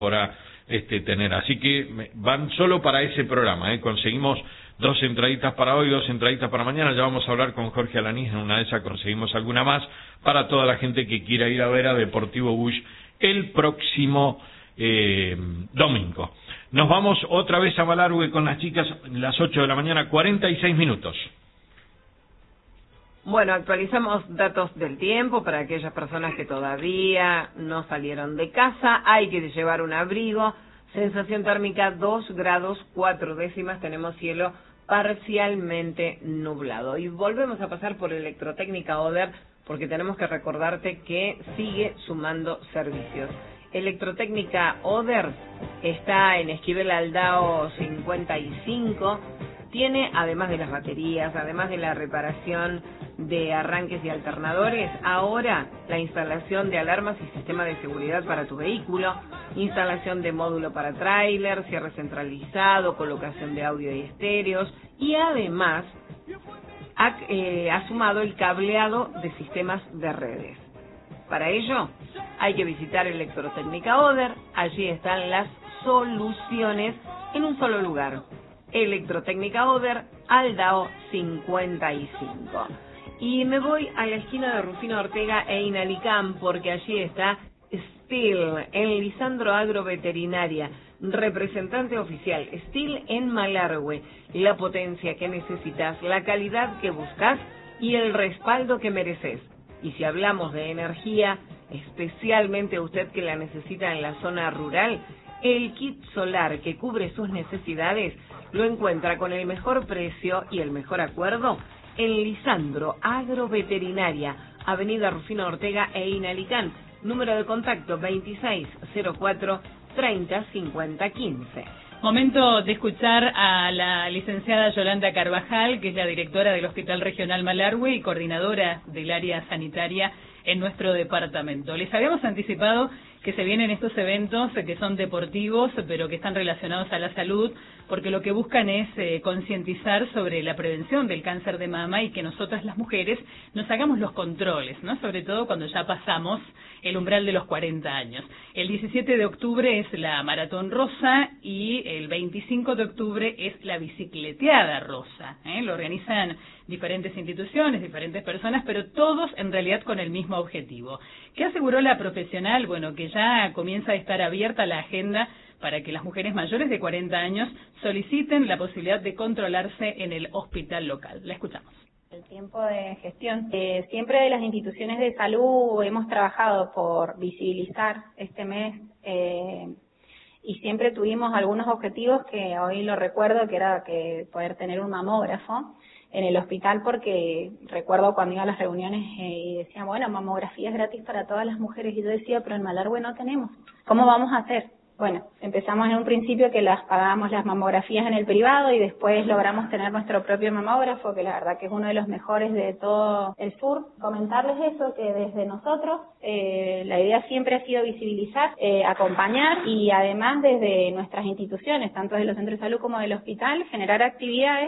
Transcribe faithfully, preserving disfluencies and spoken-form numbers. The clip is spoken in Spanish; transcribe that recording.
Para este, tener, así que van solo para ese programa, ¿eh? Conseguimos dos entraditas para hoy, dos entraditas para mañana, ya vamos a hablar con Jorge Alanís, en una de esas conseguimos alguna más, para toda la gente que quiera ir a ver a Deportivo Bush el próximo eh, domingo. Nos vamos otra vez a Malargüe con las chicas, las ocho de la mañana, cuarenta y seis minutos. Bueno, actualizamos datos del tiempo para aquellas personas que todavía no salieron de casa. Hay que llevar un abrigo. Sensación térmica dos grados cuatro décimas. Tenemos cielo parcialmente nublado. Y volvemos a pasar por Electrotécnica Oder porque tenemos que recordarte que sigue sumando servicios. Electrotécnica Oder está en Esquivel Aldao cincuenta y cinco. Tiene, además de las baterías, además de la reparación de arranques y alternadores, ahora la instalación de alarmas y sistema de seguridad para tu vehículo, instalación de módulo para tráiler, cierre centralizado, colocación de audio y estéreos, y además ha, eh, ha sumado el cableado de sistemas de redes. Para ello hay que visitar Electrotécnica Oder, allí están las soluciones en un solo lugar. Electrotécnica Oder, Aldao cincuenta y cinco. Y me voy a la esquina de Rufino Ortega e Inalicán, porque allí está Steel, en Lisandro Agroveterinaria, representante oficial. Steel en Malargüe, la potencia que necesitas, la calidad que buscas y el respaldo que mereces. Y si hablamos de energía, especialmente usted que la necesita en la zona rural, el kit solar que cubre sus necesidades lo encuentra con el mejor precio y el mejor acuerdo en Lisandro Agroveterinaria, Avenida Rufino Ortega e Inalicán, número de contacto veintiséis cero cuatro treinta cincuenta quince. Momento de escuchar a la licenciada Yolanda Carvajal, que es la directora del Hospital Regional Malargüe y coordinadora del área sanitaria en nuestro departamento. Les habíamos anticipado que se vienen estos eventos que son deportivos, pero que están relacionados a la salud, porque lo que buscan es eh, concientizar sobre la prevención del cáncer de mama y que nosotras las mujeres nos hagamos los controles, ¿no? Sobre todo cuando ya pasamos el umbral de los cuarenta años. El diecisiete de octubre es la Maratón Rosa y el veinticinco de octubre es la Bicicleteada Rosa, ¿eh? Lo organizan diferentes instituciones, diferentes personas, pero todos en realidad con el mismo objetivo. ¿Qué aseguró la profesional? Bueno, que ya comienza a estar abierta la agenda para que las mujeres mayores de cuarenta años soliciten la posibilidad de controlarse en el hospital local. La escuchamos. El tiempo de gestión. Eh, siempre de las instituciones de salud hemos trabajado por visibilizar este mes eh, y siempre tuvimos algunos objetivos que hoy lo recuerdo, que era que poder tener un mamógrafo en el hospital, porque recuerdo cuando iba a las reuniones eh, y decían, bueno, mamografía es gratis para todas las mujeres, y yo decía, pero en Malargüe no tenemos, ¿cómo vamos a hacer? Bueno, empezamos en un principio que las pagábamos las mamografías en el privado y después logramos tener nuestro propio mamógrafo, que la verdad que es uno de los mejores de todo el sur. Comentarles eso, que desde nosotros eh, la idea siempre ha sido visibilizar, eh, acompañar y además desde nuestras instituciones, tanto de los centros de salud como del hospital, generar actividades